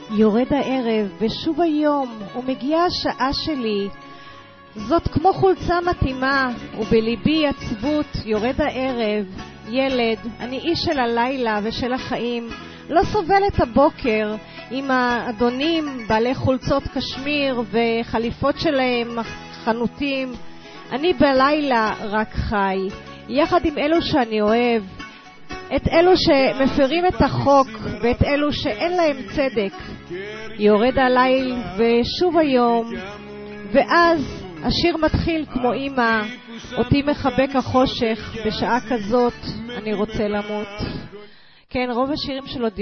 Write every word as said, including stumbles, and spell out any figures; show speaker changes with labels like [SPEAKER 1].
[SPEAKER 1] יורד הערב ושוב היום ומגיעה השעה שלי, זאת כמו חולצה מתאימה ובליבי עצבות. יורד הערב, ילד, אני איש של הלילה ושל החיים, לא סובל את הבוקר עם האדונים בעלי חולצות קשמיר וחליפות שלהם חנותים. אני בלילה רק חי יחד עם אלו שאני אוהב, את אלו שמפרים את החוק ואת אלו שאין להם צדק. יורד הליל ושוב היום, ואז השיר מתחיל כמו אמא, אותי מחבק החושך, בשעה כזאת אני רוצה למות. כן, רוב השירים שלו